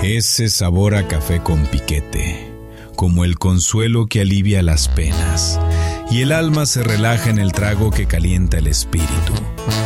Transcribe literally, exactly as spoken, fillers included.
Ese sabor a café con piquete, como el consuelo que alivia las penas, y el alma se relaja en el trago que calienta el espíritu.